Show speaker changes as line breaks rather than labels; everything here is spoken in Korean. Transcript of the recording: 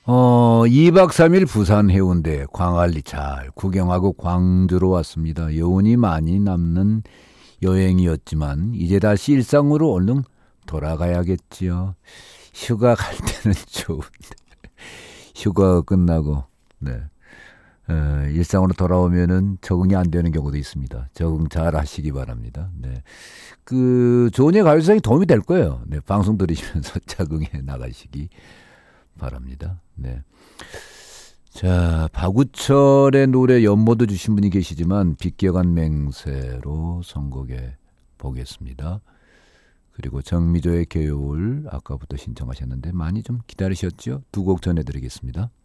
2박 3일 부산 해운대 광안리 잘 구경하고 광주로 왔습니다. 여운이 많이 남는 여행이었지만 이제 다시 일상으로 얼른 돌아가야겠지요. 휴가 갈 때는 좋은데 휴가가 끝나고 네. 일상으로 돌아오면은 적응이 안 되는 경우도 있습니다. 적응 잘 하시기 바랍니다. 네. 좋은 예 가요상이 도움이 될 거예요. 네. 방송 들으시면서 적응해 나가시기 바랍니다. 네. 자, 박우철의 노래 연모도 주신 분이 계시지만 빗겨간 맹세로 선곡해 보겠습니다. 그리고 정미조의 겨울 아까부터 신청하셨는데 많이 좀 기다리셨죠? 두 곡 전해드리겠습니다.